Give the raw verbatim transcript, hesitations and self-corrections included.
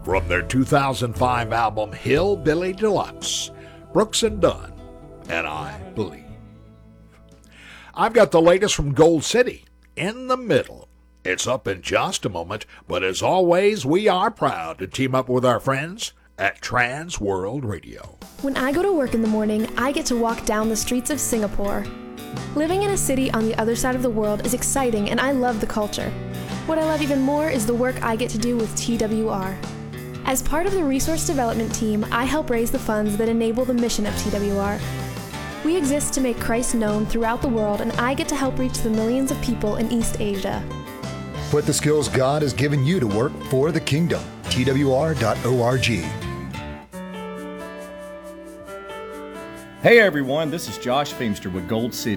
from their two thousand five album Hillbilly Deluxe, Brooks and Dunn, and I Believe. I've got the latest from Gold City, In the Middle. It's up in just a moment, but as always, we are proud to team up with our friends at Trans World Radio. When I go to work in the morning, I get to walk down the streets of Singapore. Living in a city on the other side of the world is exciting, and I love the culture. What I love even more is the work I get to do with T W R. As part of the resource development team, I help raise the funds that enable the mission of T W R. We exist to make Christ known throughout the world, and I get to help reach the millions of people in East Asia. Put the skills God has given you to work for the kingdom. T W R dot org. Hey everyone, this is Josh Feemster with Gold City.